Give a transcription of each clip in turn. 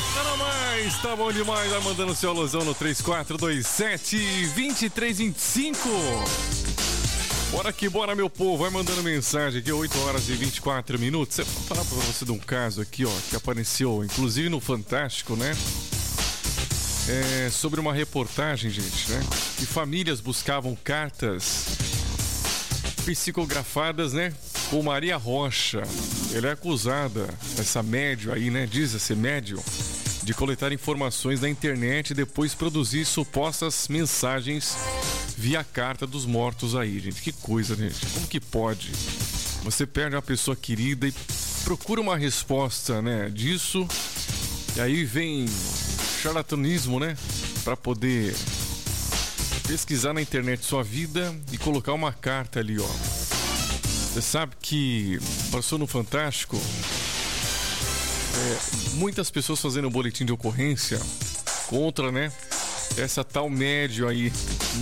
Tá bom demais, vai mandando seu alusão no 3427-2325. Bora que bora, meu povo, vai mandando mensagem aqui, 8 horas e 24 minutos. Eu vou falar pra você de um caso aqui, ó, que apareceu, inclusive no Fantástico, né? Sobre uma reportagem, gente, né? Que famílias buscavam cartas psicografadas, né? Com Maria Rocha. Ela é acusada, essa médium aí, né? Diz ser médium, de coletar informações na internet e depois produzir supostas mensagens via carta dos mortos aí, gente. Que coisa, gente. Como que pode? Você perde uma pessoa querida e procura uma resposta, né, disso. E aí vem charlatanismo, né? Pra poder pesquisar na internet sua vida e colocar uma carta ali, ó. Você sabe que passou no Fantástico muitas pessoas fazendo um boletim de ocorrência contra, né, essa tal médium aí,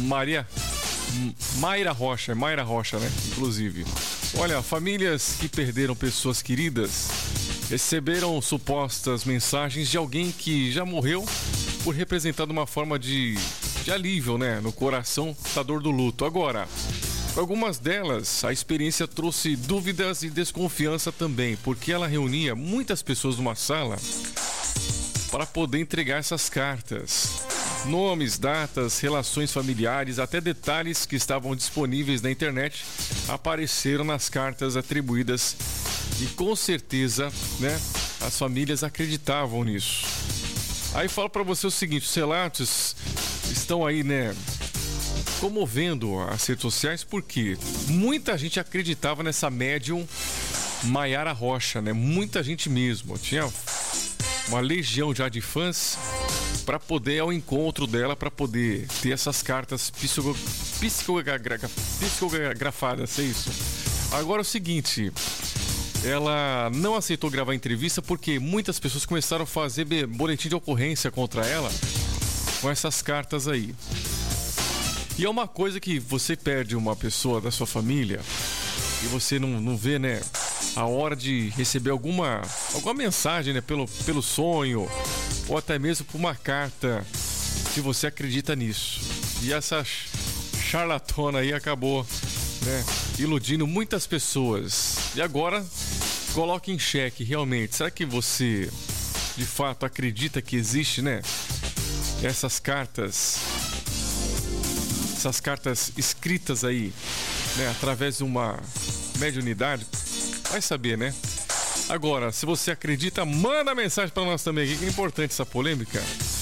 Mayra Rocha, né, inclusive. Olha, famílias que perderam pessoas queridas receberam supostas mensagens de alguém que já morreu por representar uma forma de alívio, né, no coração da dor do luto. Agora, para algumas delas, a experiência trouxe dúvidas e desconfiança também, porque ela reunia muitas pessoas numa sala para poder entregar essas cartas. Nomes, datas, relações familiares, até detalhes que estavam disponíveis na internet apareceram nas cartas atribuídas e com certeza, né, as famílias acreditavam nisso. Aí falo para você o seguinte, os relatos estão aí, né, comovendo as redes sociais, porque muita gente acreditava nessa médium Mayra Rocha, né? Muita gente mesmo. Tinha uma legião já de fãs para poder ir ao encontro dela, para poder ter essas cartas psicografadas, é isso. Agora é o seguinte, ela não aceitou gravar entrevista porque muitas pessoas começaram a fazer boletim de ocorrência contra ela com essas cartas aí. E é uma coisa que você perde uma pessoa da sua família e você não vê, né, a hora de receber alguma mensagem, né, pelo sonho ou até mesmo por uma carta, se você acredita nisso. E essa charlatona aí acabou, né, iludindo muitas pessoas. E agora coloque em xeque realmente, será que você de fato acredita que existe, né, essas cartas escritas aí, né, através de uma mediunidade? Vai saber, né? Agora, se você acredita, manda mensagem pra nós também aqui, que é importante essa polêmica.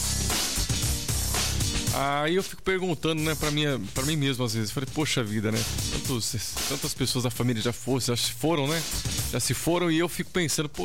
Aí eu fico perguntando, né, pra mim mesmo às vezes. Falei, poxa vida, né? Tantas pessoas da família já foram, né? Já se foram, e eu fico pensando, pô,